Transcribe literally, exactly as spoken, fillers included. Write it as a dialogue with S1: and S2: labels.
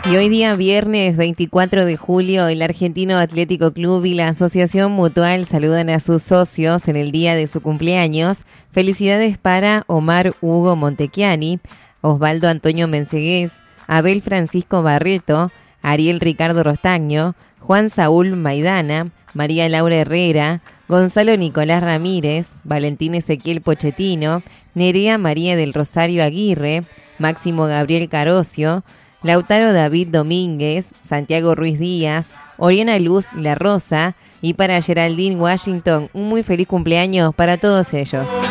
S1: Y hoy día viernes veinticuatro de julio, el Argentino Atlético Club y la Asociación Mutual saludan a sus socios en el día de su cumpleaños. Felicidades para Omar Hugo Montechiani, Osvaldo Antonio Mencegués, Abel Francisco Barreto, Ariel Ricardo Rostaño, Juan Saúl Maidana, María Laura Herrera, Gonzalo Nicolás Ramírez, Valentín Ezequiel Pochettino, Nerea María del Rosario Aguirre, Máximo Gabriel Carocio, Lautaro David Domínguez, Santiago Ruiz Díaz, Oriana Luz La Rosa y para Geraldine Washington, un muy feliz cumpleaños para todos ellos.